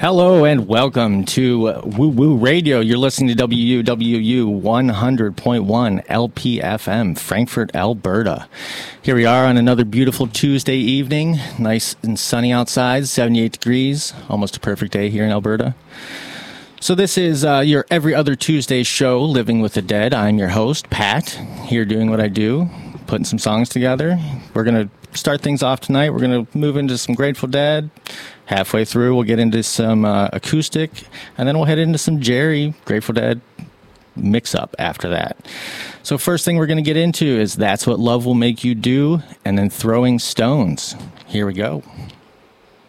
Hello and welcome to Woo Woo Radio. You're listening to WUWU 100.1 LPFM, Frankfurt, Alberta. Here we are on another beautiful Tuesday evening. Nice and sunny outside, 78 degrees. Almost a perfect day here in Alberta. So this is your every other Tuesday show, Living with the Dead. I'm your host, Pat, here doing what I do, putting some songs together. We're going to start things off tonight. We're going to move into some Grateful Dead. Halfway through, we'll get into some acoustic, and then we'll head into some Jerry, Grateful Dead mix-up after that. So first thing we're going to get into is That's What Love Will Make You Do, and then Throwing Stones. Here we go.